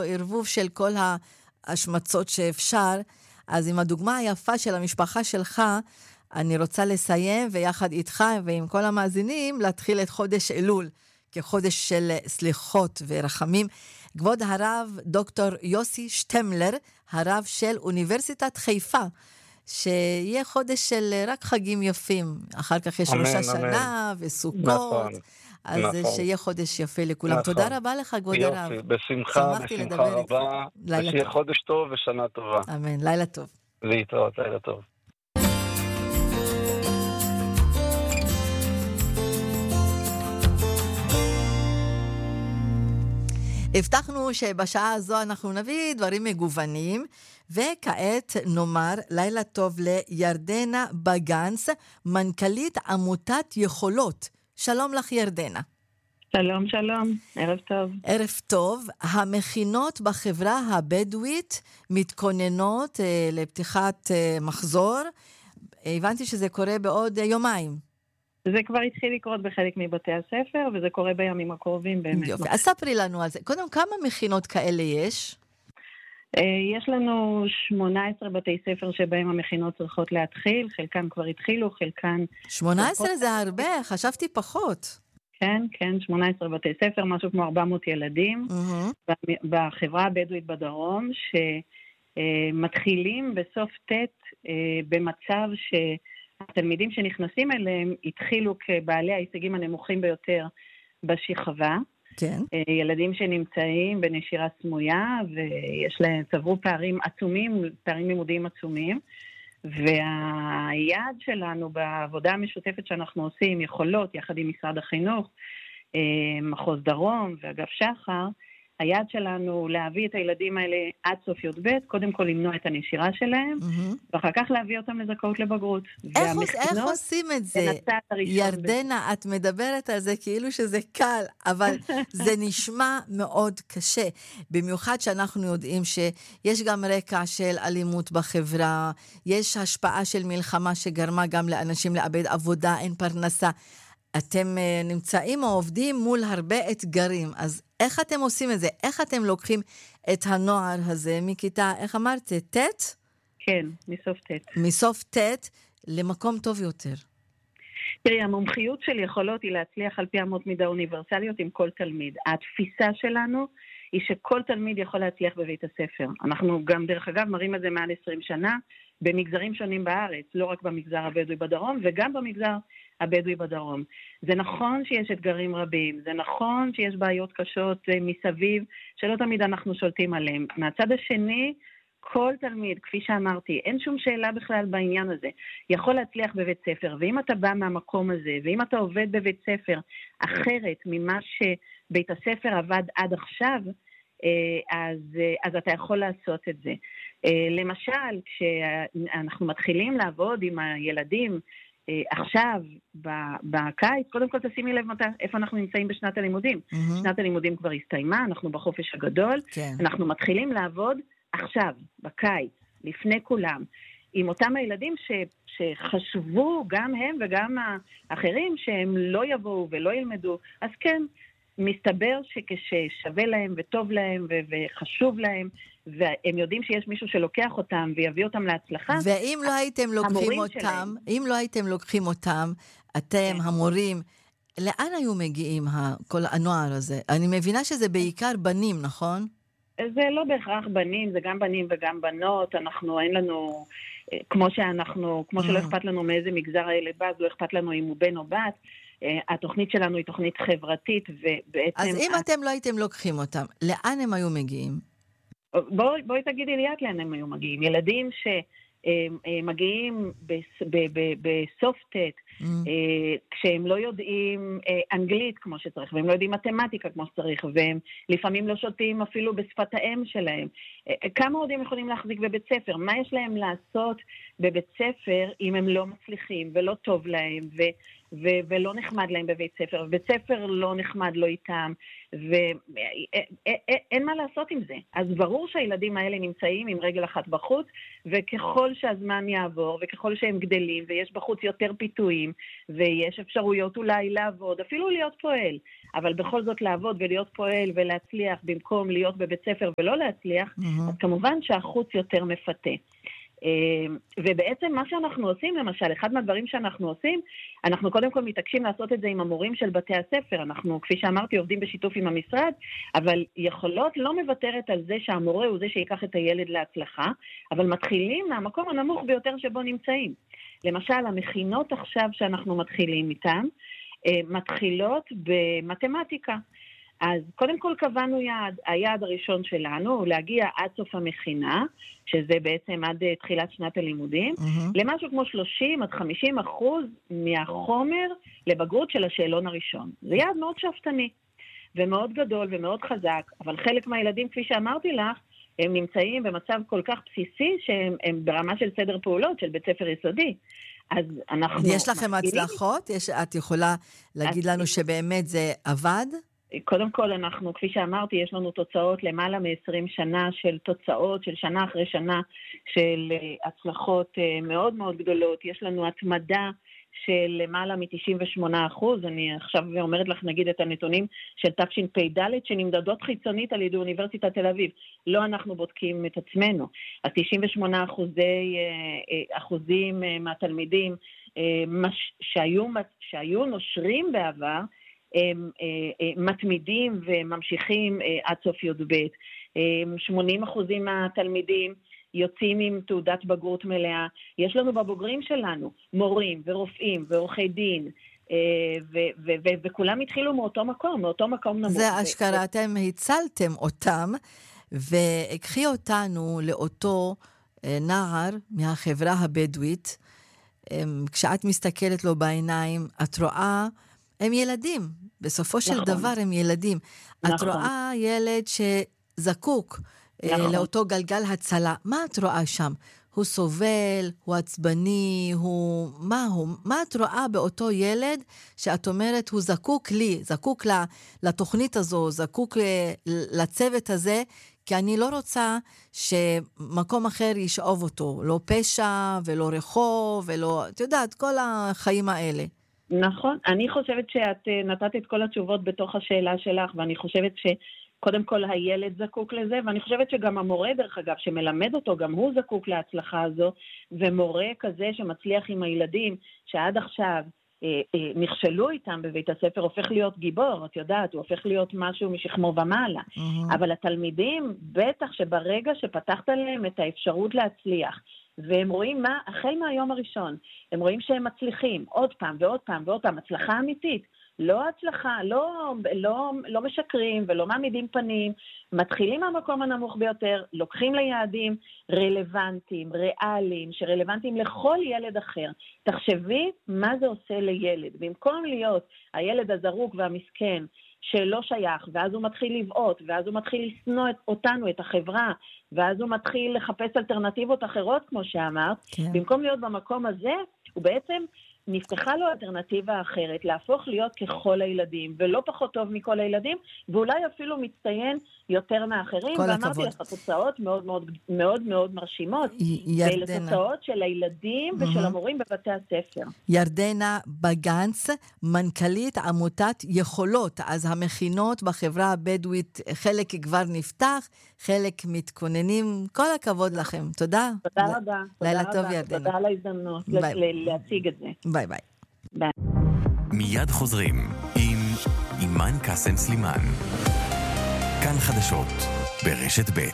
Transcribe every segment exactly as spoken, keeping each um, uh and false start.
ערבוב של כל ההשמצות שאפשר. אז עם הדוגמה היפה של המשפחה שלך, אני רוצה לסיים, ויחד איתך ועם כל המאזינים, להתחיל את חודש אלול, כחודש של סליחות ורחמים. כבוד הרב דוקטור יוסי שטמלר, הרב של אוניברסיטת חיפה, שיהיה חודש של רק חגים יפים. אחר כך יש ראש השנה וסוכות. נכון, אז נכון. שיהיה חודש יפה לכולם. נכון. תודה רבה לך, כבוד יופי, הרב. בשמחה, בשמחה רבה. ושיהיה טוב. חודש טוב ושנה טובה. אמן, לילה טוב. להתראות, לילה טוב. הבטחנו שבשעה הזו אנחנו נביא דברים מגוונים, וכעת נאמר לילה טוב לירדנה בגנץ, מנכ"לית עמותת יכולות. שלום לך ירדנה. שלום, שלום, ערב טוב. ערב טוב. המכינות בחברה הבדואית מתכוננות אה, לפתיחת אה, מחזור. הבנתי שזה קורה בעוד אה, יומיים. זה כבר התחיל לקרות בחלק מבתי הספר, וזה קורה בימים הקרובים באמת. יופי, אז ספרי לנו על זה. קודם, כמה מכינות כאלה יש? יש לנו שמונה עשרה בתי ספר שבהם המכינות צריכות להתחיל, חלקן כבר התחילו, חלקן... שמונה עשרה זה הרבה, חשבתי פחות. כן, כן, שמונה עשרה בתי ספר, משהו כמו ארבע מאות ילדים, Mm-hmm. בחברה הבדואית בדרום, שמתחילים בסוף תת במצב ש... התלמידים שנכנסים אליהם התחילו כבעלי ההישגים הנמוכים ביותר בשכבה. כן. ילדים שנמצאים בנשירה סמויה, ויש להם, צברו פערים עצומים, פערים לימודיים עצומים. והיעד שלנו בעבודה המשותפת שאנחנו עושים, יכולות, יחד עם משרד החינוך, מחוז דרום ואגף שחר, היעד שלנו להביא את הילדים האלה עד סוף י' ב', קודם כל למנוע את הנשירה שלהם, mm-hmm. ואחר כך להביא אותם לזכאות לבגרות. איך, עוש, איך עושים את זה? ירדנה, את מדברת על זה כאילו שזה קל, אבל זה נשמע מאוד קשה. במיוחד שאנחנו יודעים שיש גם רקע של אלימות בחברה, יש השפעה של מלחמה שגרמה גם לאנשים לאבד עבודה, אין פרנסה. אתם נמצאים או עובדים מול הרבה אתגרים, אז איך אתם עושים את זה? איך אתם לוקחים את הנוער הזה מכיתה, איך אמרת, תת? כן, מסוף תת. מסוף תת למקום טוב יותר. תראי, המומחיות של יכולות היא להצליח על פי אמות מידה אוניברסליות עם כל תלמיד. התפיסה שלנו היא שכל תלמיד יכול להצליח בבית הספר. אנחנו גם, דרך אגב, מראים את זה מעל עשרים שנה, במגזרים שונים בארץ, לא רק במגזר הבדואי בדרום, וגם במגזר הבדואי בדרום. זה נכון שיש אתגרים רבים, זה נכון שיש בעיות קשות מסביב, שלא תמיד אנחנו שולטים עליהם. מהצד השני, כל תלמיד, כפי שאמרתי, אין שום שאלה בכלל בעניין הזה, יכול להצליח בבית ספר, ואם אתה בא מהמקום הזה, ואם אתה עובד בבית ספר אחרת ממה שבית הספר עבד עד עכשיו, אז, אז אתה יכול לעשות את זה. למשל, כשאנחנו מתחילים לעבוד עם הילדים עכשיו, בקיץ, קודם כל תשימי לב מתי, איפה אנחנו נמצאים בשנת הלימודים. Mm-hmm. שנת הלימודים כבר הסתיימה, אנחנו בחופש הגדול, כן. אנחנו מתחילים לעבוד עכשיו, בקיץ, לפני כולם, עם אותם הילדים ש, שחשבו, גם הם וגם האחרים, שהם לא יבואו ולא ילמדו, אז כן, מסתבר שכששווה להם וטוב להם ו- וחשוב להם, והם יודעים שיש מישהו שלוקח אותם ויביא אותם להצלחה. ואם לא הייתם לוקחים אותם, שלהם. אם לא הייתם לוקחים אותם, אתם, כן. המורים, לאן היו מגיעים כל הנוער הזה? אני מבינה שזה בעיקר בנים, נכון? זה לא בהכרח בנים, זה גם בנים וגם בנות. אנחנו, אין לנו, כמו שאנחנו, כמו שלא אכפת לנו מאיזה מגזר האלה בא, לא אכפת לנו אם הוא בן או בת. התוכנית שלנו היא תוכנית חברתית, ובעצם... אז אם אתם לא הייתם לוקחים אותם, לאן הם היו מגיעים? בואי, בואי תגידי לי את לאן הם היו מגיעים. ילדים שמגיעים בסוף תת, mm. כשהם לא יודעים אנגלית כמו שצריך, והם לא יודעים מתמטיקה כמו שצריך, והם לפעמים לא שותים אפילו בשפת האם שלהם. כמה עוד הם יכולים להחזיק בבית ספר? מה יש להם לעשות בבית ספר אם הם לא מצליחים ולא טוב להם ו... ו- ולא נחמד להם בבית ספר, בבית ספר לא נחמד לו איתם, ואין מה לעשות עם זה. אז ברור שהילדים האלה נמצאים עם רגל אחת בחוץ, וככל שהזמן יעבור, וככל שהם גדלים, ויש בחוץ יותר פיתויים, לימודים, ויש אפשרויות אולי לעבוד, אפילו להיות פועל, אבל בכל זאת לעבוד ולהיות פועל ולהצליח במקום להיות בבית ספר ולא להצליח, mm-hmm. אז כמובן שהחוץ יותר מפתה. ובעצם מה שאנחנו עושים, למשל, אחד מהדברים שאנחנו עושים, אנחנו קודם כל מתעקשים לעשות את זה עם המורים של בתי הספר. אנחנו, כפי שאמרתי, עובדים בשיתוף עם המשרד, אבל יכולות לא מוותרת על זה שהמורה הוא זה שיקח את הילד להצלחה, אבל מתחילים מהמקום הנמוך ביותר שבו נמצאים. למשל, המכינות עכשיו שאנחנו מתחילים איתן, מתחילות במתמטיקה. אז קודם כל קבענו יעד, היעד הראשון שלנו הוא להגיע עד סוף המכינה, שזה בעצם עד תחילת שנת הלימודים, mm-hmm. למשהו כמו שלושים עד חמישים אחוז מהחומר לבגרות של השאלון הראשון. זה יעד מאוד שאפתני, ומאוד גדול ומאוד חזק, אבל חלק מהילדים, כפי שאמרתי לך, הם נמצאים במצב כל כך בסיסי, שהם ברמה של סדר פעולות, של בית ספר יסודי. אז אנחנו... יש לכם הצלחות? יש, את יכולה להגיד לנו שבאמת זה עבד? קודם כל אנחנו, כפי שאמרתי, יש לנו תוצאות למעלה מ-עשרים שנה של תוצאות, של שנה אחרי שנה של הצלחות מאוד מאוד גדולות. יש לנו התמדה של למעלה מ-תשעים ושמונה אחוז, אני עכשיו אומרת לך נגיד את הנתונים של תשפ"ד שנמדדות חיצונית על ידי אוניברסיטת תל אביב. לא אנחנו בודקים את עצמנו. אז תשעים ושמונה אחוזי, אחוזים מהתלמידים שהיו, שהיו נושרים בעבר, הם מתמידים וממשיכים עד סוף י"ב. שמונים אחוזים מהתלמידים יוצאים עם תעודת בגרות מלאה. יש לנו בבוגרים שלנו מורים ורופאים ועורכי דין, וכולם התחילו מאותו מקום, מאותו מקום נמוך. זה אשכרה, אתם הצלתם אותם, והקחי אותנו לאותו נער מהחברה הבדואית. כשאת מסתכלת לו בעיניים, את רואה, הם ילדים, בסופו של נכון. דבר הם ילדים. נכון. את רואה ילד שזקוק נכון. לאותו גלגל הצלה. מה את רואה שם? הוא סובל, הוא עצבני, הוא... מה הוא? מה את רואה באותו ילד שאת אומרת, הוא זקוק לי, זקוק לתוכנית הזו, זקוק לצוות הזה, כי אני לא רוצה שמקום אחר ישאוב אותו, לא פשע ולא רחוב ולא, את יודעת, כל החיים האלה. נכון, אני חושבת שאת נתת את כל התשובות בתוך השאלה שלך, ואני חושבת שקודם כל הילד זקוק לזה, ואני חושבת שגם המורה דרך אגב שמלמד אותו, גם הוא זקוק להצלחה הזו, ומורה כזה שמצליח עם הילדים שעד עכשיו אה, אה, נכשלו איתם בבית הספר, הופך להיות גיבור, את יודעת, הוא הופך להיות משהו משכמו ומעלה. Mm-hmm. אבל התלמידים, בטח שברגע שפתחת להם את האפשרות להצליח, והם רואים מה, החל מהיום הראשון, הם רואים שהם מצליחים עוד פעם ועוד פעם ועוד פעם, הצלחה אמיתית, לא הצלחה, לא, לא, לא משקרים ולא מעמידים פנים, מתחילים מהמקום הנמוך ביותר, לוקחים ליעדים רלוונטיים, ריאליים, שרלוונטיים לכל ילד אחר. תחשבי מה זה עושה לילד, במקום להיות הילד הזרוק והמסכן, שלא שייך, ואז הוא מתחיל לבעוט, ואז הוא מתחיל לסנוע אותנו, את החברה, ואז הוא מתחיל לחפש אלטרנטיבות אחרות, כמו שאמרת. כן. במקום להיות במקום הזה, הוא בעצם נפתחה לו אלטרנטיבה אחרת, להפוך להיות ככל הילדים, ולא פחות טוב מכל הילדים, ואולי אפילו מצטיין יותר מאחרים, ואמרתי לך, תוצאות מאוד מאוד, מאוד, מאוד מרשימות, ואלה תוצאות של הילדים ושל mm-hmm. המורים בבתי הספר. ירדנה בגנץ, מנכ"לית עמותת יכולות, אז המכינות בחברה הבדואית, חלק כבר נפתח, חלק מתכוננים, כל הכבוד לכם, תודה. תודה ל... רבה. לילה תודה טוב רבה. ירדנה. תודה על ההזדמנות ל- להציג את זה. ביי ביי. ביי. מיד חוזרים עם אימן קסם סלימן. כאן חדשות ברשת ב'.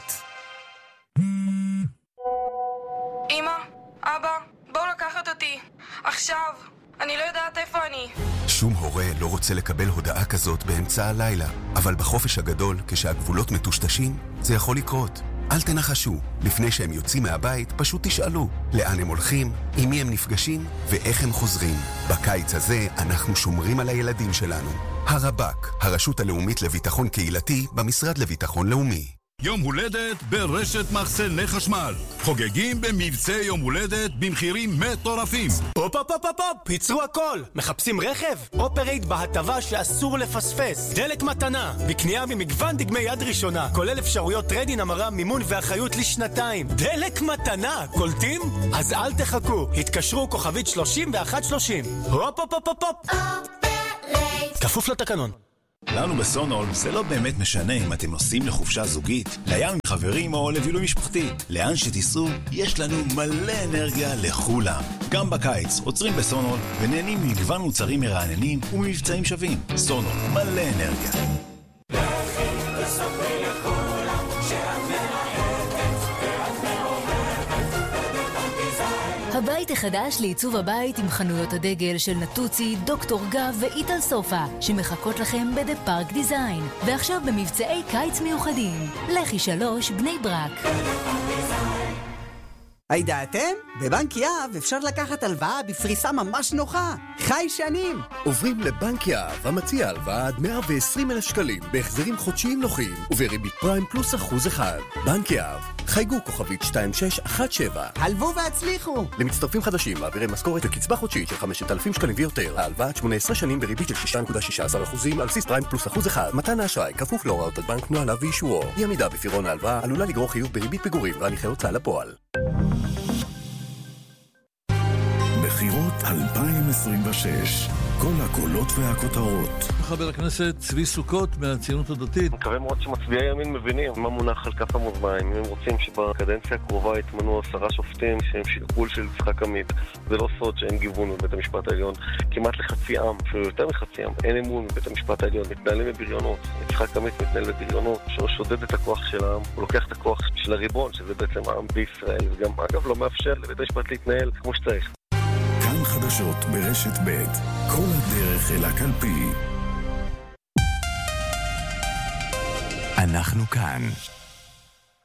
אמא, אבא, בואו לקחת אותי. עכשיו, אני לא יודעת איפה אני. שום הורה לא רוצה לקבל הודעה כזאת באמצע הלילה, אבל בחופש הגדול, כשהגבולות מטושטשים, זה יכול לקרות. אל תנחשו, לפני שהם יוצאים מהבית, פשוט תשאלו לאן הם הולכים, עם מי הם נפגשים ואיך הם חוזרים. בקיץ הזה אנחנו שומרים על הילדים שלנו. הרב"ק, הרשות הלאומית לביטחון קהילתי במשרד לביטחון לאומי. יום הולדת ברשת מחסני חשמל. חוגגים במבצע יום הולדת במחירים מטורפים. הופ הופ הופ הופ, פיצרו הכל. מחפשים רכב? אופרייט בהטבה שאסור לפספס. דלק מתנה, בקנייה ממגוון דגמי יד ראשונה, כולל אפשרויות טריידין, המרה, מימון ואחריות לשנתיים. דלק מתנה, קולטים? אז אל תחכו, התקשרו כוכבית שלושים ואחת שלושים. הופ הופ הופ הופ הופ. כפוף לתקנון. לנו בסונול זה לא באמת משנה אם אתם נוסעים לחופשה זוגית, לים עם חברים או לבילוי משפחתי. לאן שתיסעו, יש לנו מלא אנרגיה לכולם. גם בקיץ עוצרים בסונול ונהנים ממגוון מוצרים מרעננים וממבצעים שווים. סונול, מלא אנרגיה. הבית החדש לעיצוב הבית עם חנויות הדגל של נטוצי, דוקטור גב ואיטל סופה שמחכות לכם בדה פארק דיזיין, ועכשיו במבצעי קיץ מיוחדים. לכי שלוש בני ברק. הידעתם? בבנק יהב אפשר לקחת הלוואה בפריסה ממש נוחה. חי שנים. עוברים לבנק יהב, המציע הלוואה עד מאה ועשרים אלף שקלים, בהחזרים חודשיים נוחים, ובריבית פריים פלוס אחוז אחד. בנק יהב, חייגו כוכבית שתיים שש אחת שבע. הלוו והצליחו. למצטרפים חדשים, מעבירי משכורת וקצבה חודשית של חמשת אלפים שקלים ויותר. ההלוואה עד שמונה עשרה שנים בריבית של שש נקודה שש עשרה אחוזים על בסיס פריים פלוס אחוז אחד. מתן האשראי כפוף להוראות הבנק, נוהליו ואישורו. אי עמידה בפירעון ההלוואה עלולה לגרור חיוב בריבית פיגורים והליכי הוצאה לפועל. בחירות אלפיים עשרים ושש, כל הקולות והכותרות. חבר הכנסת צבי סוכות מהציונות הדתית. מקווה מאוד שמצביעי ימין מבינים מה מונח על כף המאזניים. אם הם רוצים שבקדנציה הקרובה יתמנו עשרה שופטים שהם שיקול של יצחק עמית, זה לא סוד שאין גיוון בבית המשפט העליון. כמעט לחצי עם, אפילו יותר מחצי עם, אין אמון בבית המשפט העליון, מתנהלים בבריונות. יצחק עמית מתנהל בבריונות, שהוא שודד את הכוח של העם, הוא לוקח את הכוח של הריבון, שזה בעצם העם בישראל, וגם אגב לא מאפשר לבית המשפט להתנהל כמו שצריך. כאן חדשות ברשת ב', כל הדרך אל הקלפי. אנחנו כאן.